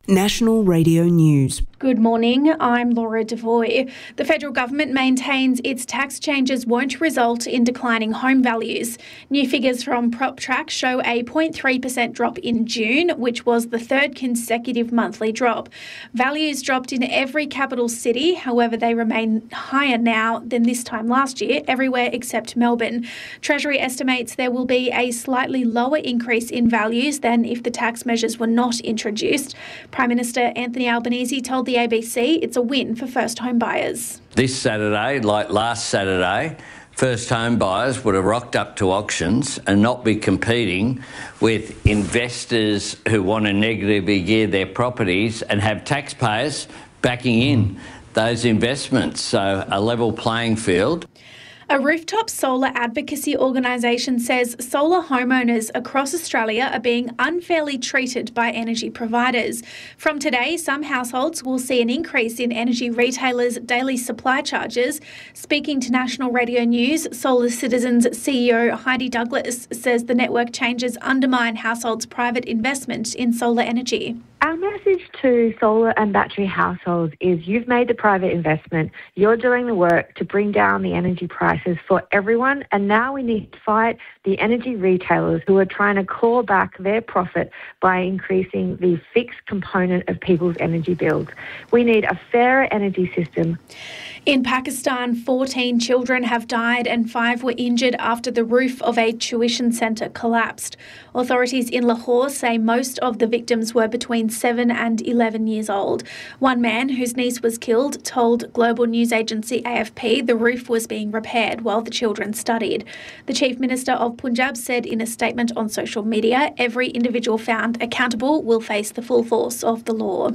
National Radio News. Good morning, I'm Laura Devoy. The federal government maintains its tax changes won't result in declining home values. New figures from PropTrack show a 0.3% drop in June, which was the third consecutive monthly drop. Values dropped in every capital city, however they remain higher now than this time last year, everywhere except Melbourne. Treasury estimates there will be a slightly lower increase in values than if the tax measures were not introduced. Prime Minister Anthony Albanese told the ABC it's a win for first home buyers. This Saturday, like last Saturday, first home buyers would have rocked up to auctions and not be competing with investors who want to negatively gear their properties and have taxpayers backing in those investments. So a level playing field. A rooftop solar advocacy organisation says solar homeowners across Australia are being unfairly treated by energy providers. From today, some households will see an increase in energy retailers' daily supply charges. Speaking to National Radio News, Solar Citizens CEO Heidi Douglas says the network changes undermine households' private investment in solar energy. Our message to solar and battery households is you've made the private investment, you're doing the work to bring down the energy prices for everyone, and now we need to fight the energy retailers who are trying to claw back their profit by increasing the fixed component of people's energy bills. We need a fairer energy system. In Pakistan, 14 children have died and 5 were injured after the roof of a tuition centre collapsed. Authorities in Lahore say most of the victims were between 7 and 11 years old. One man whose niece was killed told global news agency AFP the roof was being repaired while the children studied. The Chief Minister of Punjab said in a statement on social media, every individual found accountable will face the full force of the law.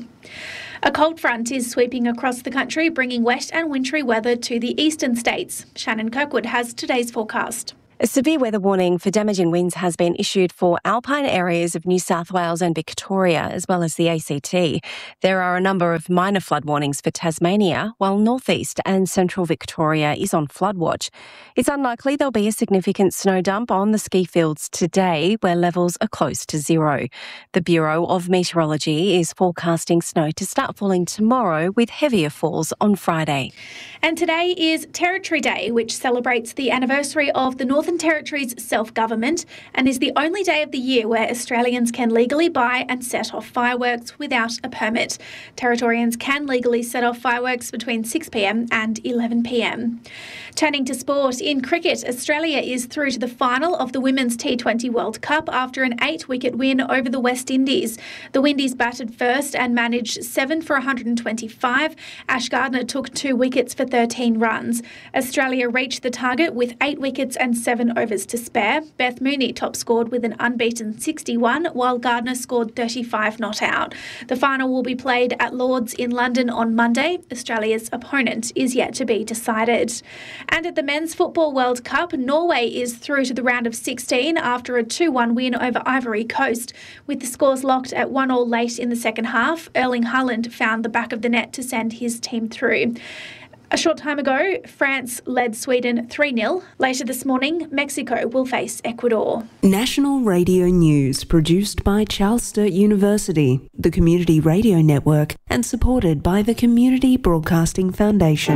A cold front is sweeping across the country, bringing wet and wintry weather to the eastern states. Shannon Kirkwood has today's forecast. A severe weather warning for damaging winds has been issued for alpine areas of New South Wales and Victoria, as well as the ACT. There are a number of minor flood warnings for Tasmania, while northeast and central Victoria is on flood watch. It's unlikely there'll be a significant snow dump on the ski fields today, where levels are close to zero. The Bureau of Meteorology is forecasting snow to start falling tomorrow, with heavier falls on Friday. And today is Territory Day, which celebrates the anniversary of the Northern Territory's self-government and is the only day of the year where Australians can legally buy and set off fireworks without a permit. Territorians can legally set off fireworks between 6 p.m. and 11 p.m. Turning to sport, in cricket, Australia is through to the final of the Women's T20 World Cup after an 8-wicket win over the West Indies. The Windies batted first and managed 7 for 125. Ash Gardner took 2 wickets for 13 runs. Australia reached the target with 8 wickets and 7 overs to spare. Beth Mooney top scored with an unbeaten 61, while Gardner scored 35 not out. The final will be played at Lord's in London on Monday. Australia's opponent is yet to be decided. And at the Men's Football World Cup, Norway is through to the round of 16 after a 2-1 win over Ivory Coast. With the scores locked at 1-1 late in the second half, Erling Haaland found the back of the net to send his team through. A short time ago, France led Sweden 3-0. Later this morning, Mexico will face Ecuador. National Radio News, produced by Charles Sturt University, the Community Radio Network, and supported by the Community Broadcasting Foundation.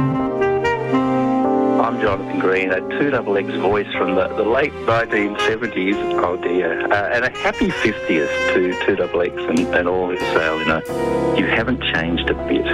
I'm Jonathan Green, a 2XX voice from the late 1970s. Oh dear. And a happy 50th to 2XX and all who sail, you haven't changed a bit.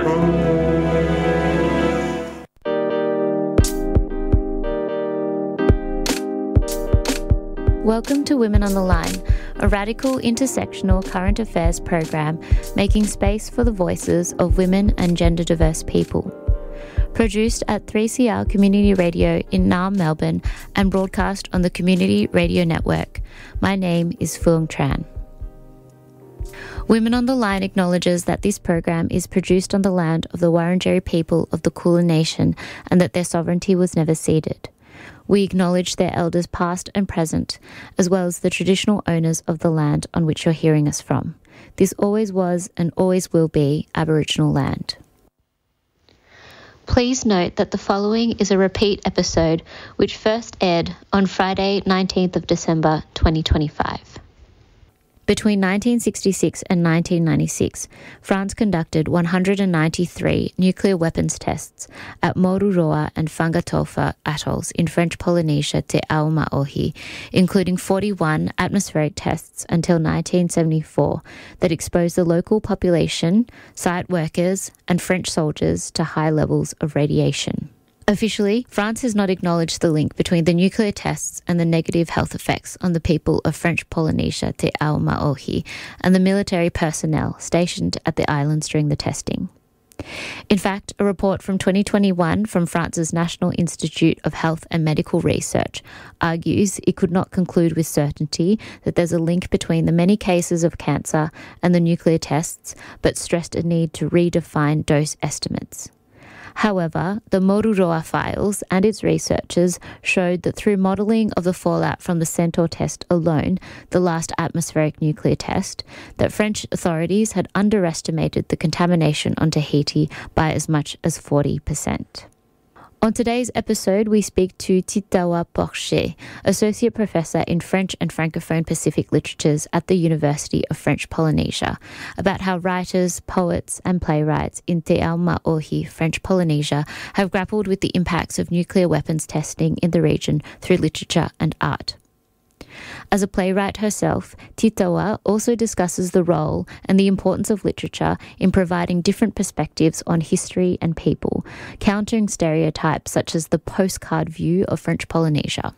Welcome to Women on the Line, a radical intersectional current affairs program making space for the voices of women and gender diverse people. Produced at 3CR Community Radio in Naarm, Melbourne, and broadcast on the Community Radio Network. My name is Phuong Tran. Women on the Line acknowledges that this program is produced on the land of the Wurundjeri people of the Kulin Nation and that their sovereignty was never ceded. We acknowledge their elders past and present, as well as the traditional owners of the land on which you're hearing us from. This always was and always will be Aboriginal land. Please note that the following is a repeat episode which first aired on Friday, 19th of December 2025. Between 1966 and 1996, France conducted 193 nuclear weapons tests at Moruroa and Fangatofa atolls in French Polynesia Te Ao Maohi, including 41 atmospheric tests until 1974 that exposed the local population, site workers, and French soldiers to high levels of radiation. Officially, France has not acknowledged the link between the nuclear tests and the negative health effects on the people of French Polynesia Te Ao Maohi and the military personnel stationed at the islands during the testing. In fact, a report from 2021 from France's National Institute of Health and Medical Research argues it could not conclude with certainty that there's a link between the many cases of cancer and the nuclear tests, but stressed a need to redefine dose estimates. However, the Moruroa files and its researchers showed that through modelling of the fallout from the Centaur test alone, the last atmospheric nuclear test, that French authorities had underestimated the contamination on Tahiti by as much as 40%. On today's episode, we speak to Titawa Porcher, Associate Professor in French and Francophone Pacific Literatures at the University of French Polynesia, about how writers, poets and playwrights in Te Ao Maohi, French Polynesia, have grappled with the impacts of nuclear weapons testing in the region through literature and art. As a playwright herself, Titawa also discusses the role and the importance of literature in providing different perspectives on history and people, countering stereotypes such as the postcard view of French Polynesia.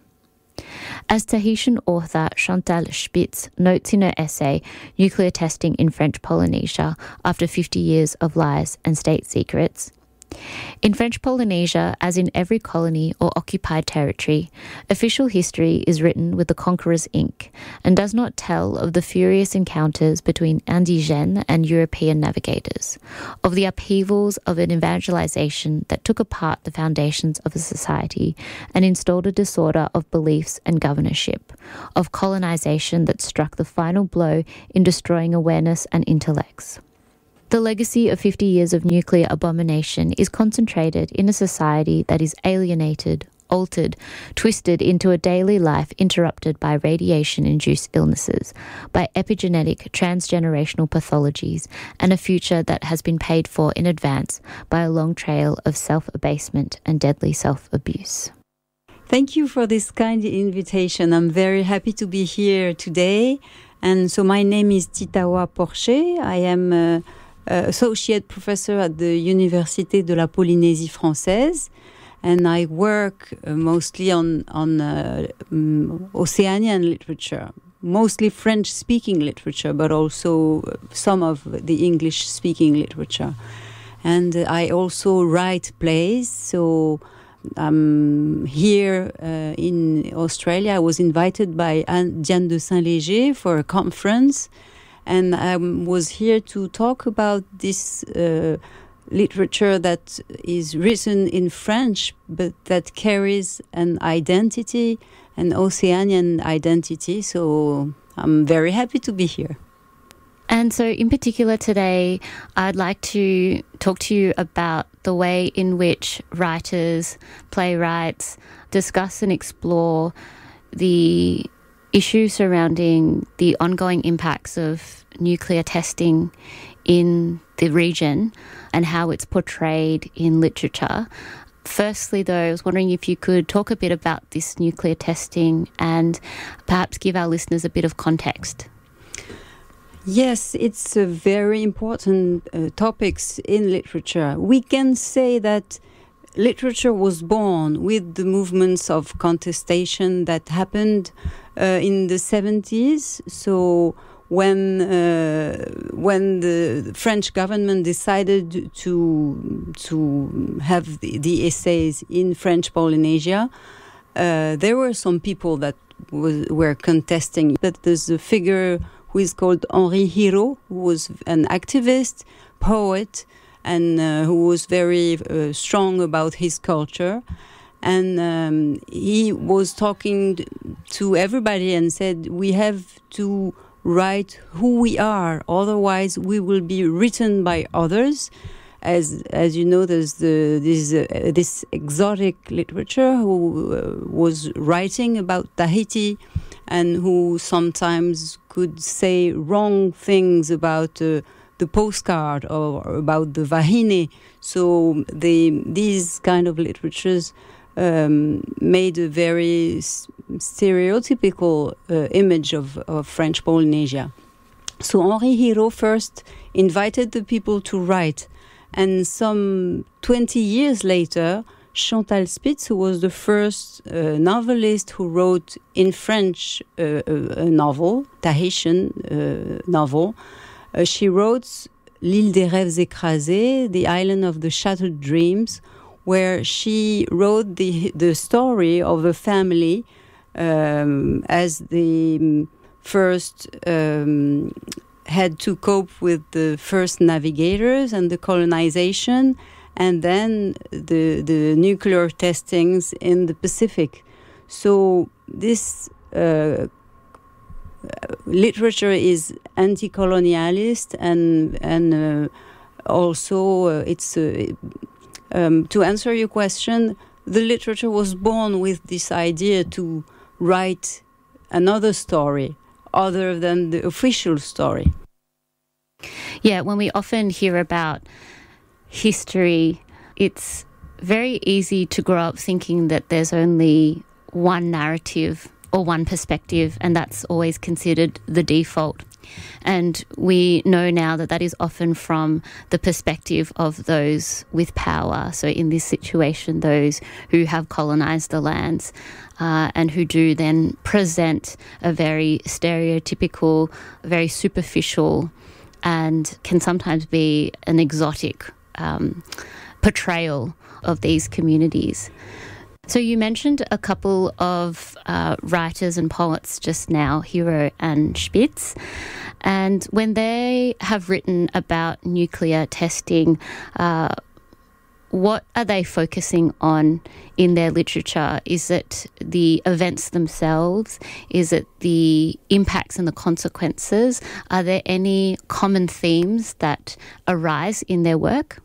As Tahitian author Chantal Spitz notes in her essay, Nuclear Testing in French Polynesia, After 50 Years of Lies and State Secrets, in French Polynesia, as in every colony or occupied territory, official history is written with the conqueror's ink and does not tell of the furious encounters between indigènes and European navigators, of the upheavals of an evangelization that took apart the foundations of a society and installed a disorder of beliefs and governorship, of colonization that struck the final blow in destroying awareness and intellects. The legacy of 50 years of nuclear abomination is concentrated in a society that is alienated, altered, twisted into a daily life interrupted by radiation-induced illnesses, by epigenetic transgenerational pathologies, and a future that has been paid for in advance by a long trail of self-abasement and deadly self-abuse. Thank you for this kind invitation. I'm very happy to be here today. And so my name is Titawa Porcher. I am Associate Professor at the Université de la Polynésie Française, and I work mostly on Oceanian literature, mostly French-speaking literature, but also some of the English-speaking literature. And I also write plays, so here in Australia. I was invited by Diane de Saint-Léger for a conference, and I was here to talk about this literature that is written in French, but that carries an identity, an Oceanian identity. So I'm very happy to be here. And so in particular today, I'd like to talk to you about the way in which writers, playwrights discuss and explore the issue surrounding the ongoing impacts of nuclear testing in the region and how it's portrayed in literature. Firstly, though, I was wondering if you could talk a bit about this nuclear testing and perhaps give our listeners a bit of context. Yes, it's a very important topic in literature. We can say that literature was born with the movements of contestation that happened in the 70s. So when the French government decided to have the essays in French Polynesia, there were some people that were contesting. But there's a figure who is called Henri Hirault, who was an activist, poet, and who was very strong about his culture. And he was talking to everybody and said, we have to write who we are, otherwise we will be written by others. As you know, there's this exotic literature who was writing about Tahiti and who sometimes could say wrong things about the postcard or about the vahine. So these kind of literatures made a very stereotypical image of French Polynesia. So Henri Giraud first invited the people to write, and some 20 years later, Chantal Spitz, who was the first novelist who wrote in French a novel, Tahitian novel, she wrote L'île des rêves écrasés, the island of the shattered dreams, where she wrote the story of a family as the first had to cope with the first navigators and the colonization, and then the nuclear testings in the Pacific. So this literature is anti-colonialist, and also it's to answer your question, the literature was born with this idea to write another story other than the official story. Yeah, when we often hear about history, it's very easy to grow up thinking that there's only one narrative or one perspective, and that's always considered the default. And we know now that that is often from the perspective of those with power. So in this situation, those who have colonized the lands and who do then present a very stereotypical, very superficial, and can sometimes be an exotic portrayal of these communities. So you mentioned a couple of writers and poets just now, Giraud and Spitz, and when they have written about nuclear testing, what are they focusing on in their literature? Is it the events themselves? Is it the impacts and the consequences? Are there any common themes that arise in their work?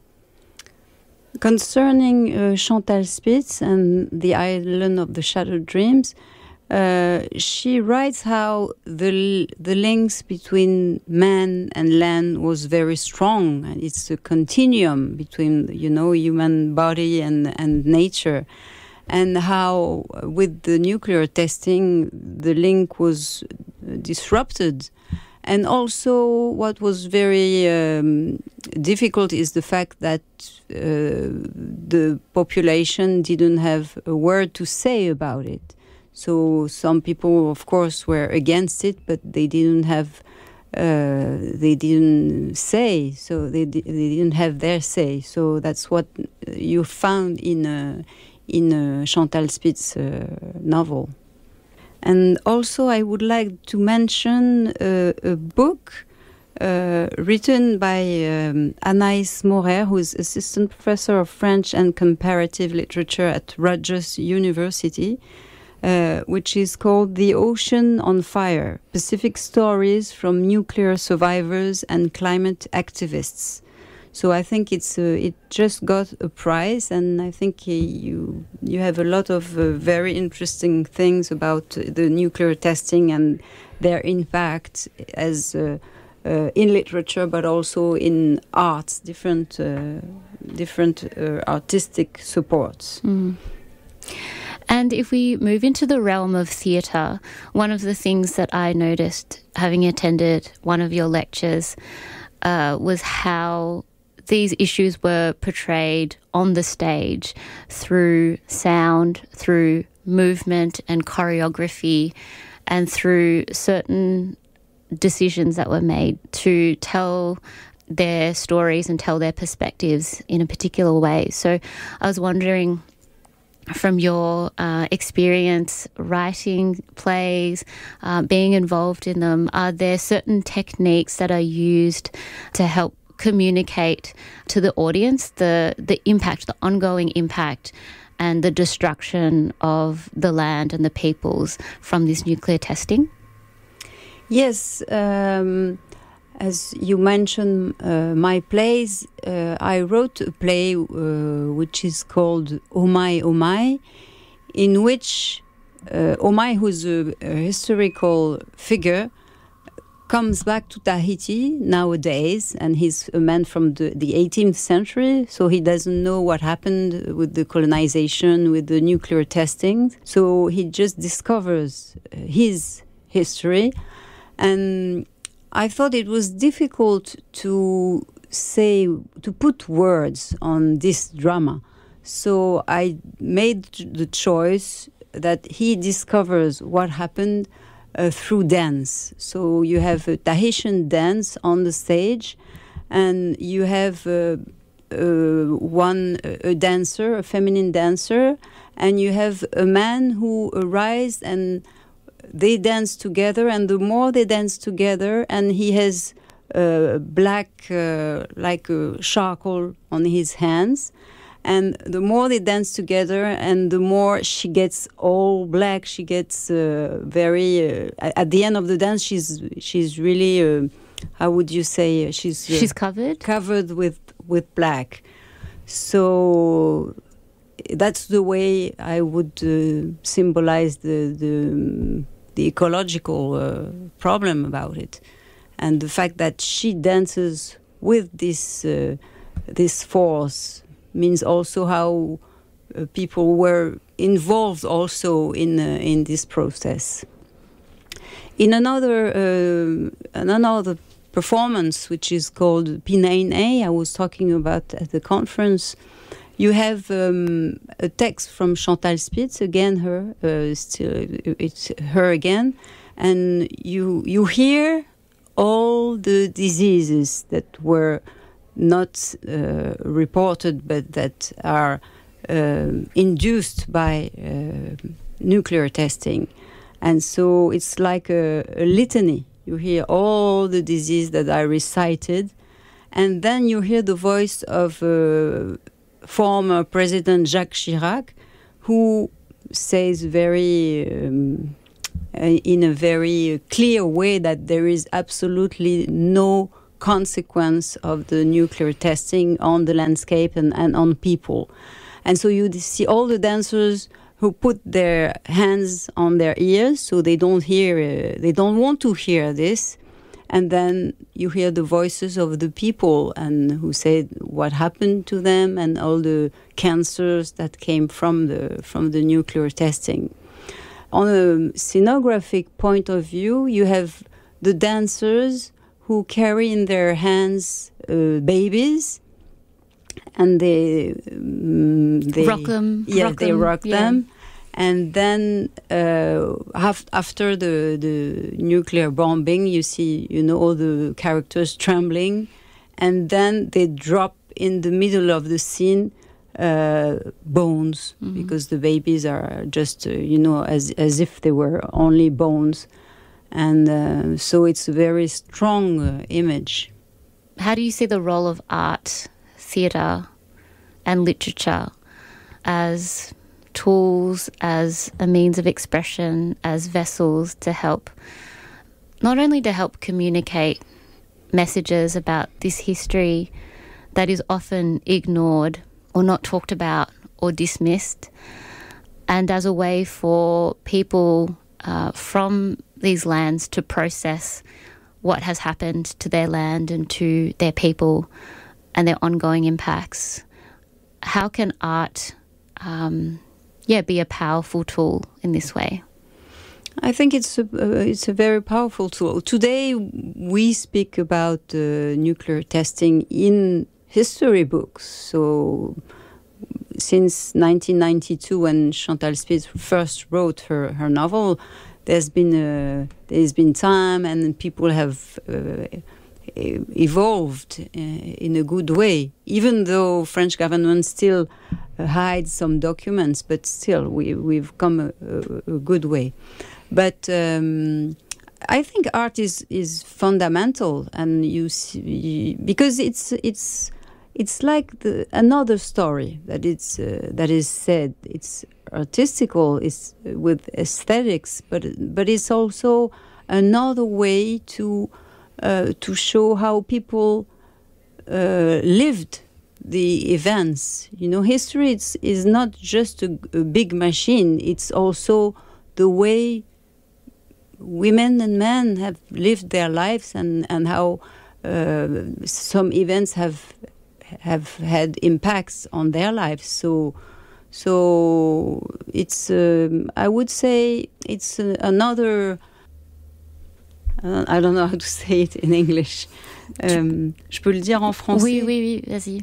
Concerning Chantal Spitz and the island of the shattered dreams, she writes how the links between man and land was very strong. It's a continuum between, human body and nature, and how with the nuclear testing the link was disrupted. And also what was very difficult is the fact that the population didn't have a word to say about it. So some people, of course, were against it, but they didn't have, they didn't say, so they didn't have their say. So that's what you found in Chantal Spitz novel. And also I would like to mention a book written by Anaïs Morer, who is assistant professor of French and comparative literature at Rutgers University, which is called The Ocean on Fire, Pacific Stories from Nuclear Survivors and Climate Activists. So I think it just got a prize, and I think you have a lot of very interesting things about the nuclear testing and their impact as in literature, but also in arts, different artistic supports. Mm. And if we move into the realm of theatre, one of the things that I noticed having attended one of your lectures was how these issues were portrayed on the stage through sound, through movement and choreography, and through certain decisions that were made to tell their stories and tell their perspectives in a particular way. So I was wondering, from your experience writing plays, being involved in them, are there certain techniques that are used to help communicate to the audience the impact, the ongoing impact and the destruction of the land and the peoples from this nuclear testing? Yes, as you mentioned, my plays, I wrote a play which is called Oh My, in which Omai, who's a historical figure, comes back to Tahiti nowadays, and he's a man from the 18th century, so he doesn't know what happened with the colonization, with the nuclear testing. So he just discovers his history. And I thought it was difficult to put words on this drama. So I made the choice that he discovers what happened through dance. So you have a Tahitian dance on the stage, and you have a dancer, a feminine dancer, and you have a man who arrives, and they dance together, and the more they dance together, and he has black, like a charcoal on his hands, and the more they dance together, and the more she gets all black, she gets very. At the end of the dance, she's really. How would you say? She's covered. Covered with black. So that's the way I would symbolize the ecological problem about it, and the fact that she dances with this force. Means also how people were involved also in this process. In another performance, which is called Pinaine, I was talking about at the conference, you have a text from Chantal Spitz, again it's her again, and you hear all the diseases that were not reported, but that are induced by nuclear testing. And so it's like a litany. You hear all the disease that I recited, and then you hear the voice of former President Jacques Chirac, who says in a very clear way that there is absolutely no consequence of the nuclear testing on the landscape and on people. And so you see all the dancers who put their hands on their ears, so they don't want to hear this. And then you hear the voices of the people and who said what happened to them and all the cancers that came from the nuclear testing. On a scenographic point of view, you have the dancers who carry in their hands babies, and they rock them. Yeah, they rock them. And then after the nuclear bombing, you see, all the characters trembling, and then they drop in the middle of the scene bones, because the babies are just, as if they were only bones. And so it's a very strong image. How do you see the role of art, theatre and literature as tools, as a means of expression, as vessels to help, not only to help communicate messages about this history that is often ignored or not talked about or dismissed, and as a way for people from these lands to process what has happened to their land and to their people and their ongoing impacts? How can art be a powerful tool in this way? I think it's a very powerful tool. Today we speak about nuclear testing in history books. So since 1992, when Chantal Spitz first wrote her novel, there's been time, and people have evolved in a good way. Even though French government still hides some documents, but still we've come a good way. But I think art is fundamental, and you see, because it's like another story that is said. It's artistical, it's with aesthetics, but it's also another way to show how people lived the events. History is not just a big machine. It's also the way women and men have lived their lives, and how some events have had impacts on their lives. So it's I would say it's another. I don't know how to say it in English. Je peux le dire en français? Oui, vas-y.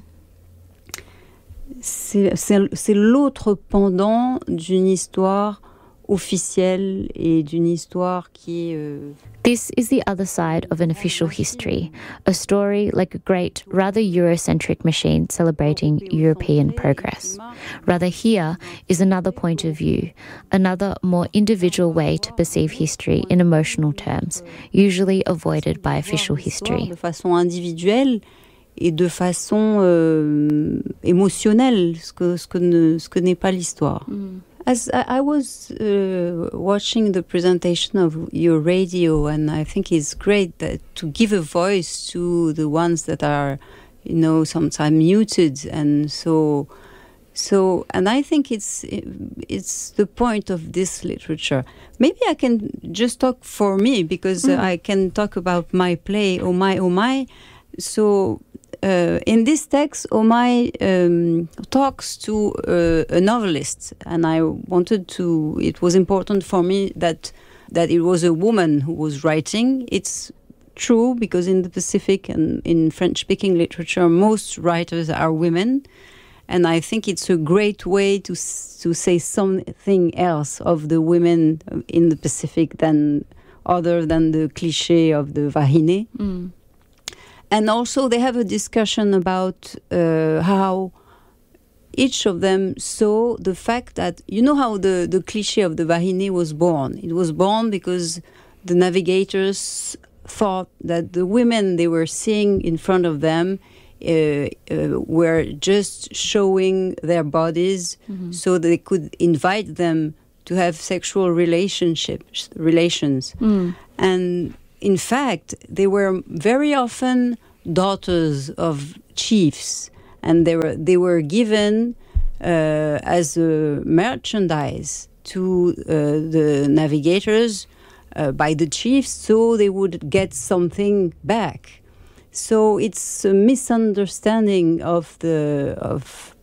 C'est l'autre pendant d'une histoire officielle et d'une histoire qui est... This is the other side of an official history, a story like a great, rather Eurocentric machine celebrating European progress. Rather, here is another point of view, another more individual way to perceive history in emotional terms, usually avoided by official history. De façon individuelle et de façon émotionnelle, ce que n'est pas l'histoire. As I was watching the presentation of your radio, and I think it's great that to give a voice to the ones that are, sometimes muted, and so, and I think it's the point of this literature. Maybe I can just talk for me, because I can talk about my play, Oh My. So. In this text, Omai talks to a novelist, and it was important for me that it was a woman who was writing. It's true, because in the Pacific and in French-speaking literature, most writers are women, and I think it's a great way to say something else of the women in the Pacific other than the cliché of the Vahiné. And also they have a discussion about how each of them saw the fact that, how the cliché of the Vahiné was born. It was born because the navigators thought that the women they were seeing in front of them were just showing their bodies so they could invite them to have sexual relations. And in fact, they were very often daughters of chiefs, and they were given as a merchandise to the navigators by the chiefs, so they would get something back. So it's a misunderstanding of